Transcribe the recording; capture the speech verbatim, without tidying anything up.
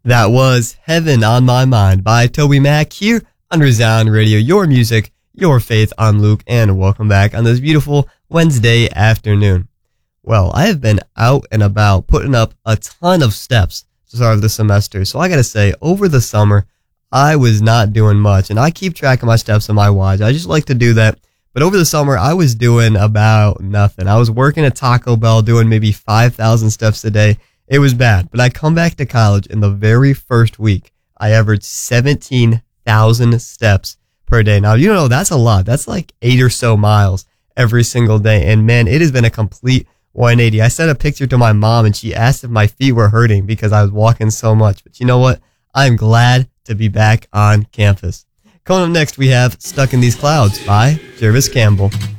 That was Heaven on My Mind by Toby Mac here on Resound Radio, your music, your faith. I'm Luke, and welcome back on this beautiful Wednesday afternoon. Well, I have been out and about putting up a ton of steps to start the semester, so I gotta say, over the summer, I was not doing much, and I keep track of my steps on my watch. I just like to do that, but over the summer, I was doing about nothing. I was working at Taco Bell doing maybe five thousand steps a day. It was bad, but I come back to college in the very first week. I averaged seventeen thousand steps per day. Now, you know, that's a lot. That's like eight or so miles every single day. And man, it has been a complete one eighty. I sent a picture to my mom and she asked if my feet were hurting because I was walking so much. But you know what? I'm glad to be back on campus. Coming up next, we have Stuck in These Clouds by Jervis Campbell.